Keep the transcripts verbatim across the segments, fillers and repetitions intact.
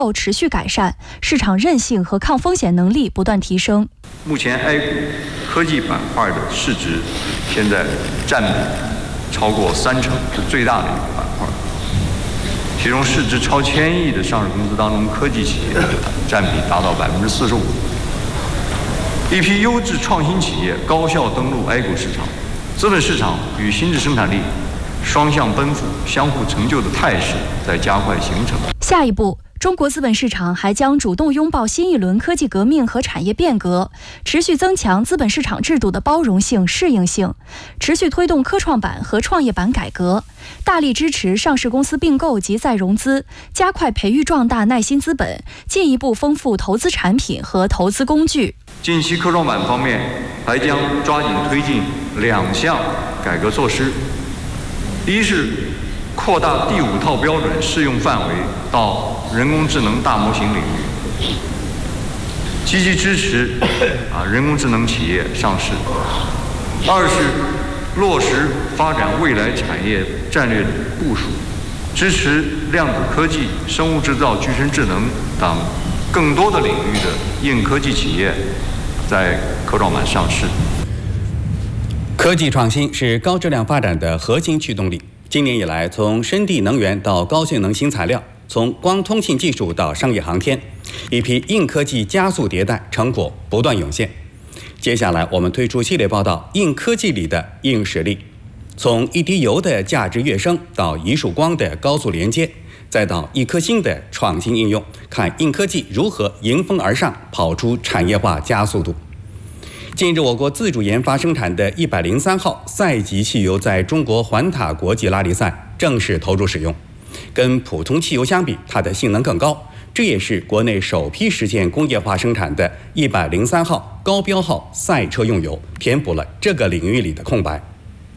后持续改善，市场韧性和抗风险能力不断提升。 目前 A 股科技板块的市值现在占比超过三成，是最大的一个板块。其中市值超千亿的上市公司当中，科技企业占比达到百分之四十五。一批优质创新企业高效登陆 A 股市场，资本市场与新质生产力双向奔赴、相互成就的态势在加快形成。 下一步，中国资本市场还将主动拥抱新一轮科技革命和产业变革，持续增强资本市场制度的包容性、适应性，持续推动科创板和创业板改革，大力支持上市公司并购及再融资，加快培育壮大耐心资本，进一步丰富投资产品和投资工具。 近期科创板方面还将抓紧推进两项改革措施，一是扩大第五套标准适用范围到人工智能大模型领域，积极支持啊人工智能企业上市；二是落实发展未来产业战略部署，支持量子科技、生物制造、具身智能等更多的领域的硬科技企业在科创板上市。 科技创新是高质量发展的核心驱动力。今年以来，从深地能源到高性能新材料，从光通信技术到商业航天，一批硬科技加速迭代，成果不断涌现。接下来我们推出系列报道《硬科技里的硬实力》，从一滴油的价值跃升到一束光的高速连接，再到一颗心的创新应用，看硬科技如何迎风而上，跑出产业化加速度。近日，我国自主研发生产的一百零三号赛级汽油在中国环塔国际拉力赛正式投入使用。跟普通汽油相比，它的性能更高，这也是国内首批实现工业化生产的一百零三号高标号赛车用油，填补了这个领域里的空白。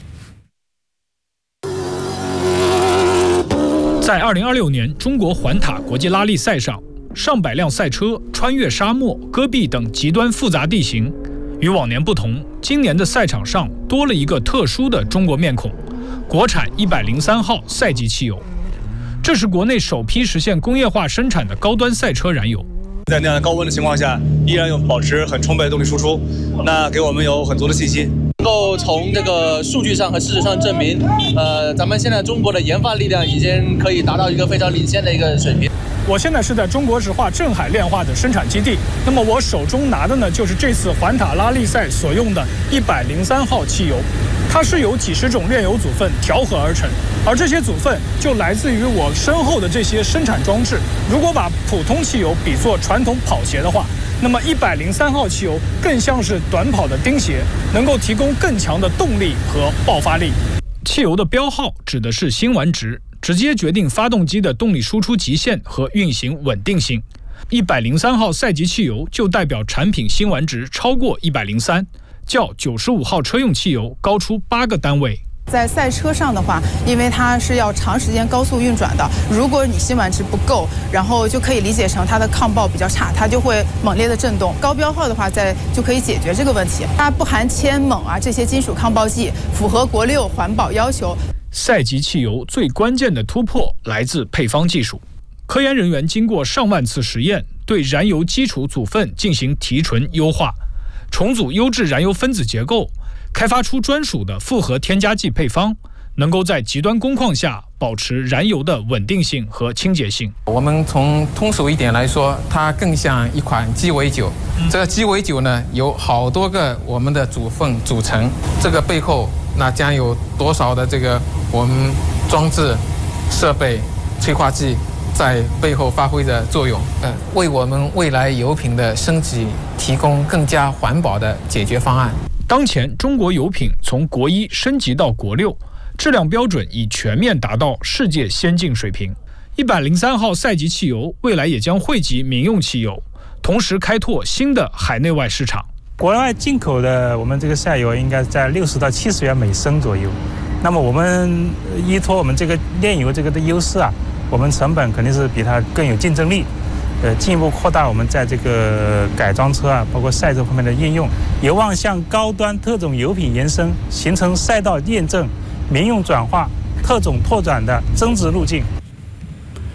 在二零二六年中国环塔国际拉力赛上，上百辆赛车穿越沙漠、戈壁等极端复杂地形。与往年不同，今年的赛场上多了一个特殊的中国面孔——国产一百零三号赛级汽油。这是国内首批实现工业化生产的高端赛车燃油。 在那样的高温的情况下，依然有保持很充沛的动力输出，那给我们有很足的信心， 能够从这个数据上和事实上证明，呃，咱们现在中国的研发力量已经可以达到一个非常领先的一个水平。 我现在是在中国石化镇海炼化的生产基地，那么我手中拿的呢，就是这次环塔拉力赛所用的一百零三号汽油，它是由几十种炼油组分调和而成，而这些组分就来自于我身后的这些生产装置。如果把普通汽油比作传统跑鞋的话，那么一百零三号汽油更像是短跑的钉鞋，能够提供更强的动力和爆发力。汽油的标号指的是辛烷值，直接决定发动机的动力输出极限和运行稳定性。一百零三号赛级汽油就代表产品辛烷值超过一百零三，较九十五号车用汽油高出八个单位。 在赛车上的话，因为它是要长时间高速运转的，如果你辛烷值不够，然后就可以理解成它的抗爆比较差，它就会猛烈的震动。高标号的话，在就可以解决这个问题。它不含铅、锰啊这些金属抗爆剂，符合国六环保要求。 赛级汽油最关键的突破来自配方技术，科研人员经过上万次实验，对燃油基础组分进行提纯优化，重组优质燃油分子结构，开发出专属的复合添加剂配方，能够在极端工况下保持燃油的稳定性和清洁性。 我们从通俗一点来说，它更像一款鸡尾酒。这个鸡尾酒呢，有好多个我们的组分组成，这个背后那将有多少的这个我们装置、设备、催化剂在背后发挥着作用，呃，为我们未来油品的升级提供更加环保的解决方案。 当前中国油品从国一升级到国六，质量标准已全面达到世界先进水平。一百零三号赛级汽油未来也将惠及民用汽油，同时开拓新的海内外市场。 国外进口的我们这个赛油应该在六十到七十元每升左右。那么我们依托我们这个炼油这个的优势啊，我们成本肯定是比它更有竞争力。呃，进一步扩大我们在这个改装车啊，包括赛车方面的应用，有望向高端特种油品延伸，形成赛道验证、民用转化、特种拓展的增值路径。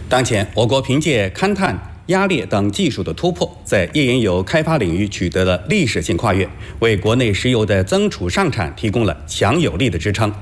当前，我国凭借勘探、压裂等技术的突破，在页岩油开发领域取得了历史性跨越，为国内石油的增储上产提供了强有力的支撑。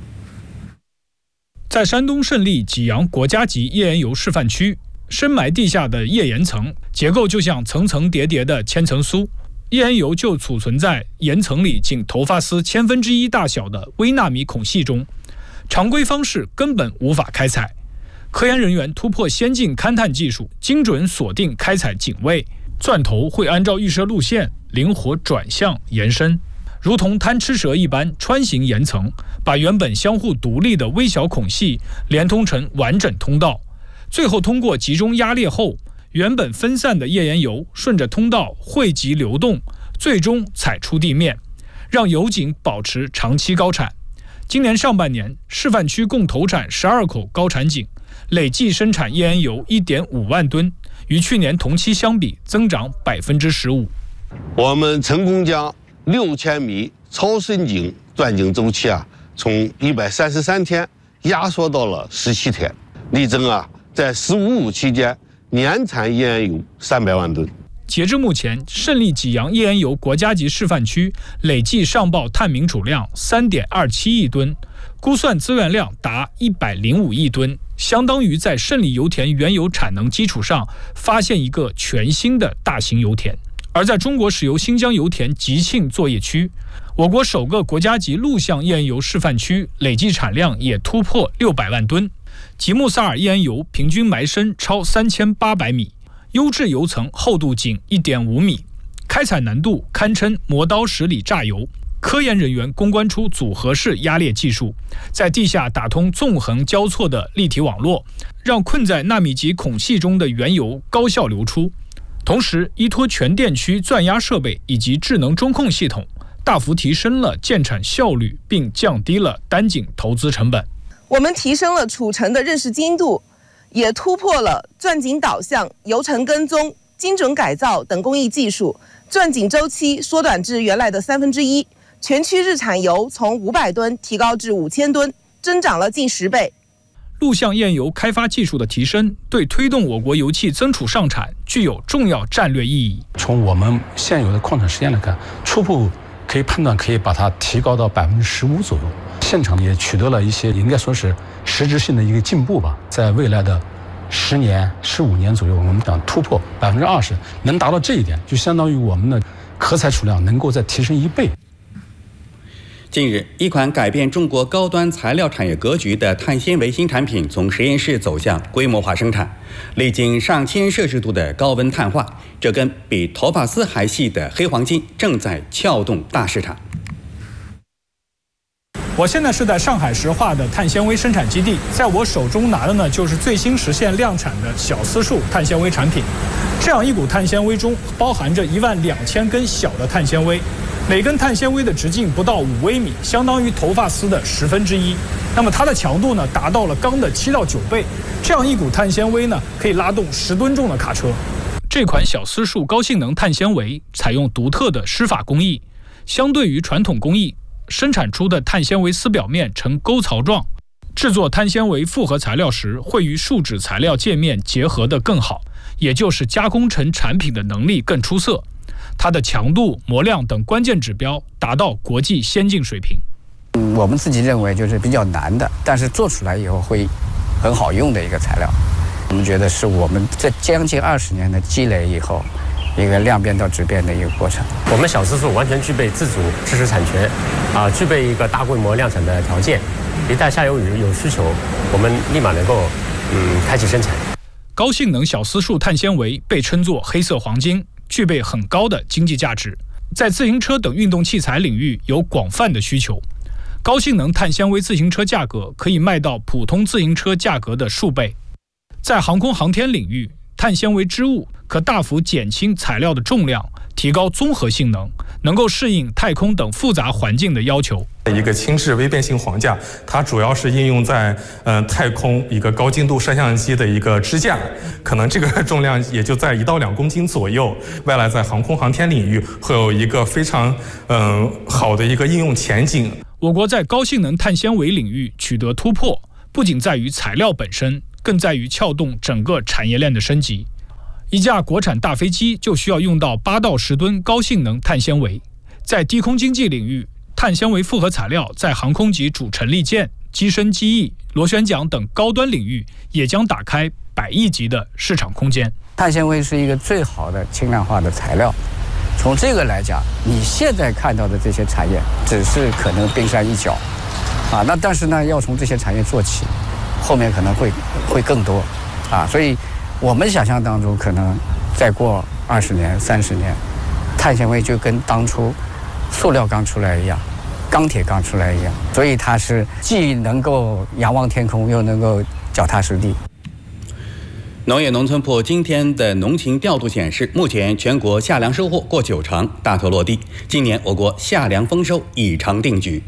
在山东胜利济阳国家级页岩油示范区，深埋地下的页岩层结构就像层层叠叠的千层酥，页岩油就储存在岩层里仅头发丝千分之一大小的微纳米孔隙中，常规方式根本无法开采。科研人员突破先进勘探技术，精准锁定开采井位，钻头会按照预设路线灵活转向延伸，如同贪吃蛇一般穿行岩层，把原本相互独立的微小孔隙连通成完整通道，最后通过集中压裂后，原本分散的页岩油顺着通道汇集流动，最终采出地面，让油井保持长期高产。今年上半年，示范区共投产十二口高产井，累计生产页岩油 一点五万吨，与去年同期相比增长 百分之十五。 我们成功将六千米超深井钻井周期啊，从一百三十三天压缩到了十七天，力争啊在“十五五”期间年产页岩油三百万吨。 截至目前，胜利济阳页岩油国家级示范区累计上报探明储量 三点二七亿吨，估算资源量达一百零五亿吨，相当于在胜利油田原有产能基础上发现一个全新的大型油田。而在中国石油新疆油田吉庆作业区，我国首个国家级陆相页岩油示范区累计产量也突破六百万吨。吉木萨尔页岩油平均埋深超三千八百米，优质油层厚度仅 一点五米，开采难度堪称磨刀石里榨油。科研人员攻关出组合式压裂技术，在地下打通纵横交错的立体网络，让困在纳米级孔隙中的原油高效流出。同时，依托全电区钻压设备以及智能中控系统，大幅提升了建产效率，并降低了单井投资成本。 我们提升了储成的认识精度，也突破了钻井导向、油层跟踪、精准改造等工艺技术，钻井周期缩短至原来的三分之一，全区日产油从五百吨提高至五千吨，增长了近十倍。 陆相页岩油开发技术的提升，对推动我国油气增储上产具有重要战略意义。 从我们现有的矿产时间来看，初步可以判断可以把它提高到百分之十五左右。现场也取得了一些应该说是实质性的一个进步吧。在未来的十年、十五年左右，我们想突破百分之二十，能达到这一点，就相当于我们的可采储量能够再提升一倍。 近日，一款改变中国高端材料产业格局的碳纤维新产品从实验室走向规模化生产，历经上千摄氏度的高温碳化，这根比头发丝还细的黑黄金正在撬动大市场。 我现在是在上海石化的碳纤维生产基地，在我手中拿的呢就是最新实现量产的小丝束碳纤维产品。这样一股碳纤维中包含着一万两千根小的碳纤维，每根碳纤维的直径不到五微米，相当于头发丝的十分之一。那么它的强度呢达到了钢的七到九倍。这样一股碳纤维呢可以拉动十吨重的卡车。这款小丝束高性能碳纤维采用独特的湿法工艺，相对于传统工艺，生产出的碳纤维丝表面呈沟槽状，制作碳纤维复合材料时会与树脂材料界面结合得更好，也就是加工成产品的能力更出色。它的强度、磨亮等关键指标达到国际先进水平。 我们自己认为就是比较难的，但是做出来以后会很好用的一个材料。我们觉得是我们这将近二十年的积累以后，一个量变到质变的一个过程。 我们小丝束完全具备自主知识产权，啊，具备一个大规模量产的条件。一旦下游有需求，我们立马能够嗯开启生产。 高性能小丝束碳纤维被称作黑色黄金，具备很高的经济价值，在自行车等运动器材领域有广泛的需求。高性能碳纤维自行车价格可以卖到普通自行车价格的数倍。在航空航天领域，碳纤维织物可大幅减轻材料的重量，提高综合性能，能够适应太空等复杂环境的要求。 一个轻质微变性簧架，它主要是应用在嗯、呃、太空一个高精度摄像机的一个支架，可能这个重量也就在一到两公斤左右。未来在航空航天领域会有一个非常嗯、呃、好的一个应用前景。 我国在高性能碳纤维领域取得突破，不仅在于材料本身， 更在于撬动整个产业链的升级。一架国产大飞机就需要用到八到十吨高性能碳纤维。在低空经济领域，碳纤维复合材料在航空级主成力件、机身机翼、螺旋桨等高端领域也将打开百亿级的市场空间。 碳纤维是一个最好的轻量化的材料，从这个来讲，你现在看到的这些产业只是可能冰山一角，啊，那但是呢，要从这些产业做起，后面可能会会更多，啊，所以我们想象当中，可能再过二十年、三十年，碳纤维就跟当初塑料刚出来一样，钢铁刚出来一样，所以它是既能够仰望天空，又能够脚踏实地。 农业农村部今天的农情调度显示，目前全国夏粮收获过九成，大头落地。今年我国夏粮丰收已成定局。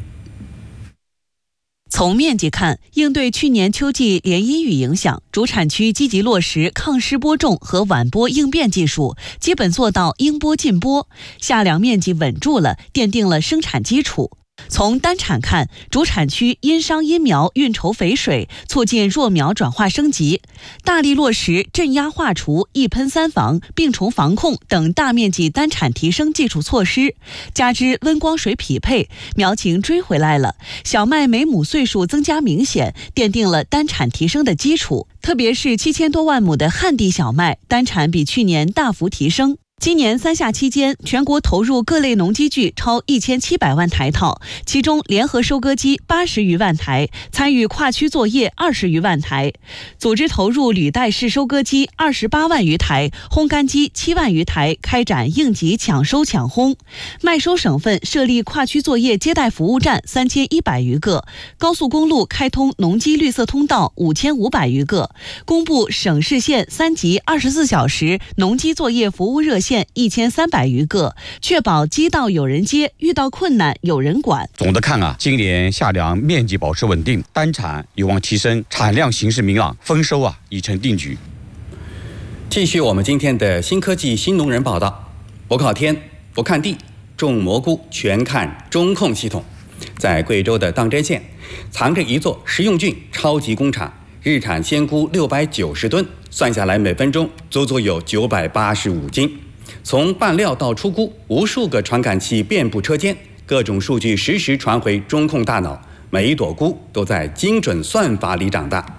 从面积看，应对去年秋季连阴雨影响，主产区积极落实抗湿播种和晚播应变技术，基本做到应播尽播，夏粮面积稳住了，奠定了生产基础。从单产看，主产区因商因苗运筹肥水，促进弱苗转化升级，大力落实镇压化除、一喷三防、病虫防控等大面积单产提升技术措施，加之温光水匹配，苗情追回来了，小麦每亩岁数增加明显，奠定了单产提升的基础。特别是七千多万亩的旱地小麦，单产比去年大幅提升。今年三夏期间，全国投入各类农机具超一千七百万台套，其中联合收割机八十余万台，参与跨区作业二十余万台，组织投入履带式收割机二十八万余台，烘干机七万余台，开展应急抢收抢烘。麦收省份设立跨区作业接待服务站三千一百余个，高速公路开通农机绿色通道五千五百余个，公布省市县三级二十四小时农机作业服务热线一千三百余个，确保机道有人接，遇到困难有人管。 总的看啊，今年夏粮面积保持稳定，单产有望提升，产量形势明朗，丰收啊已成定局。 继续我们今天的新科技新农人报道。不靠天，不看地，种蘑菇全看中控系统。在贵州的当真县，藏着一座食用菌超级工厂，日产鲜菇六百九十吨，算下来每分钟足足有九百八十五斤。从拌料到出菇，无数个传感器遍布车间，各种数据实时传回中控大脑，每一朵菇都在精准算法里长大。